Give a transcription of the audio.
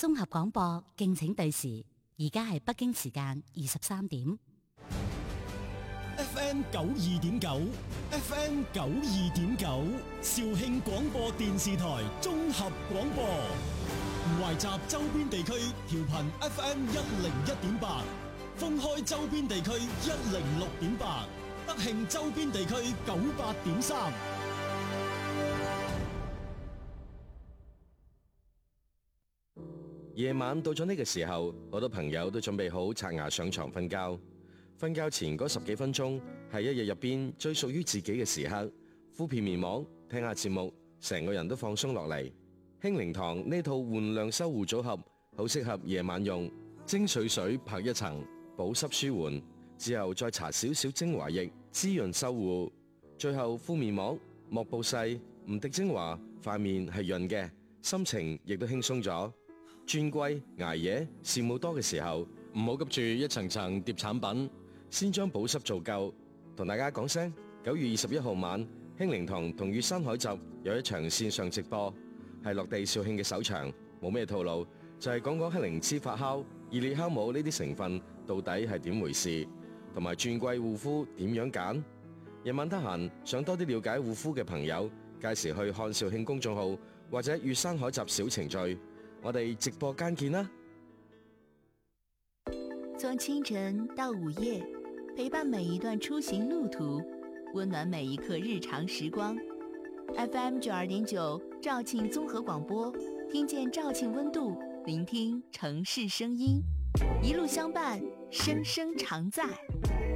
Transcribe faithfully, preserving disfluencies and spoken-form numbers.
綜合廣播，敬請對時。而家係北京時間二十三點。 F M 九二點九 ，F M 九二點九，肇慶廣播電視台綜合廣播，懷集周邊地區調頻 F M 一零一點八，封開周邊地區一零六點八，德慶周邊地區九八點三。 夜晚到咗呢個時候，好多朋友都準備好刷牙上床瞓覺。瞓覺前嗰十幾分鐘係一日入邊最屬於自己嘅時刻，敷片面膜，聽下節目，成個人都放鬆落嚟。輕靈堂呢套換亮修護組合好適合夜晚用，精粹水拍一層，保濕舒緩，之後再搽少少精華液滋潤修護，最後敷面膜，幕布細，唔滴精華，塊面係潤嘅，心情亦都輕鬆咗。轉季捱夜事務多嘅時候，唔好急住一層層疊產品，先將保濕做夠。同大家講聲，九月二十一號晚，輕靈堂同粵山海集有一場線上直播，係落地肇慶嘅首場，冇咩套路，就係講講黑靈芝發酵、熱烈酵母呢啲成分到底係點回事，同埋轉季護膚點樣揀。夜晚得閒想多啲了解護膚嘅朋友，屆時去看肇慶公眾號或者粵山海集小程序。我哋直播間見啦！ 從清晨到午夜，陪伴每一段出行路途，溫暖每一刻日常時光。F M 九二點九肇慶綜合廣播，聽見肇慶溫度，聆聽城市聲音，一路相伴，聲聲常在。